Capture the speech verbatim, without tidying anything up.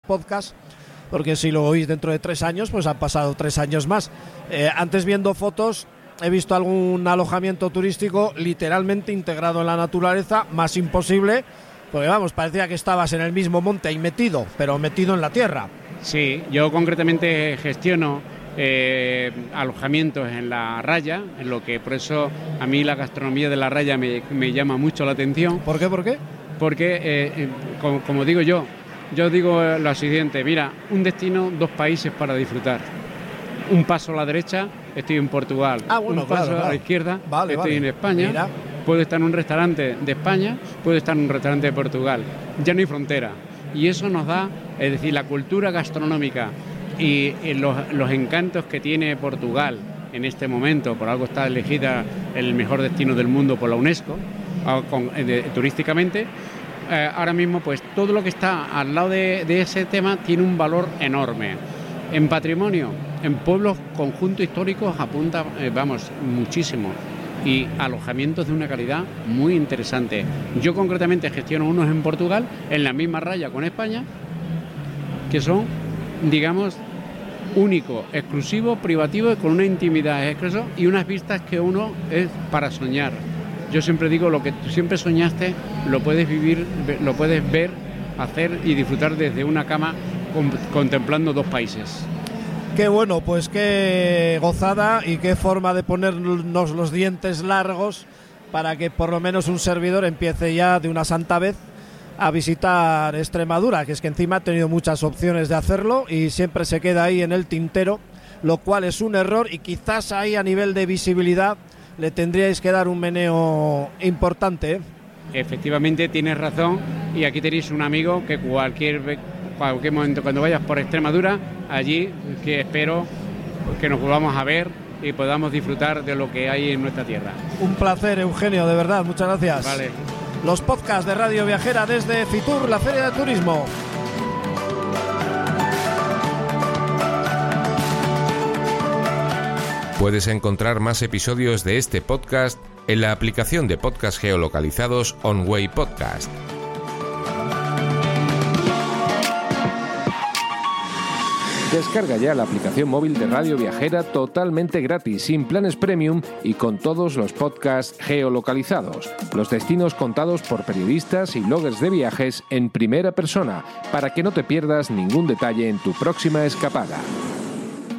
podcasts, porque si lo oís dentro de tres años, pues han pasado tres años más. Eh, antes, viendo fotos, he visto algún alojamiento turístico literalmente integrado en la naturaleza, más imposible, porque vamos, parecía que estabas en el mismo monte ahí metido, pero metido en la tierra. Sí, yo concretamente gestiono eh, alojamientos en la Raya, en lo que por eso a mí la gastronomía de la Raya me, me llama mucho la atención. ¿Por qué? ¿Por qué? Porque, eh, eh, como, como digo yo, yo digo lo siguiente, mira, un destino, dos países para disfrutar. Un paso a la derecha, estoy en Portugal. Ah, bueno, un paso claro, a la claro. izquierda, Vale, estoy vale. en España. Mira. Puedo estar en un restaurante de España, puedo estar en un restaurante de Portugal. Ya no hay frontera. Y eso nos da, es decir, la cultura gastronómica y, y los, los encantos que tiene Portugal en este momento. Por algo está elegida el mejor destino del mundo por la UNESCO, con, de, turísticamente. Eh, ahora mismo, pues todo lo que está al lado de, de ese tema tiene un valor enorme. En patrimonio, en pueblos, conjuntos históricos apunta, eh, vamos, muchísimo. Y alojamientos de una calidad muy interesante. Yo concretamente gestiono unos en Portugal, en la misma raya con España, que son, digamos, únicos, exclusivos, privativos, con una intimidad exceso y unas vistas que uno es para soñar. Yo siempre digo, lo que tú siempre soñaste, lo puedes vivir, lo puedes ver, hacer y disfrutar desde una cama con, contemplando dos países. Qué bueno, pues qué gozada y qué forma de ponernos los dientes largos para que por lo menos un servidor empiece ya de una santa vez a visitar Extremadura, que es que encima ha tenido muchas opciones de hacerlo y siempre se queda ahí en el tintero, lo cual es un error y quizás ahí a nivel de visibilidad le tendríais que dar un meneo importante, ¿eh? Efectivamente, tienes razón, y aquí tenéis un amigo que cualquier, cualquier momento cuando vayas por Extremadura, allí que espero que nos volvamos a ver y podamos disfrutar de lo que hay en nuestra tierra. Un placer, Eugenio, de verdad, muchas gracias. Vale. Los podcasts de Radio Viajera desde Fitur, la Feria de Turismo. Puedes encontrar más episodios de este podcast en la aplicación de podcast geolocalizados OnWay Podcast. Descarga ya la aplicación móvil de Radio Viajera totalmente gratis, sin planes premium y con todos los podcasts geolocalizados. Los destinos contados por periodistas y bloggers de viajes en primera persona, para que no te pierdas ningún detalle en tu próxima escapada.